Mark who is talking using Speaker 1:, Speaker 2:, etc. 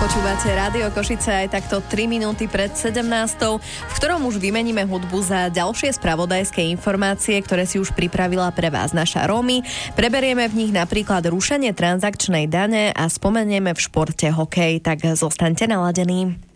Speaker 1: Počúvate Rádio Košice aj takto 3 minúty pred 17, v ktorom už vymeníme hudbu za ďalšie spravodajské informácie, ktoré si už pripravila pre vás naša Romy. Preberieme v nich napríklad rušenie transakčnej dane a spomenieme v športe hokej, tak zostaňte naladení.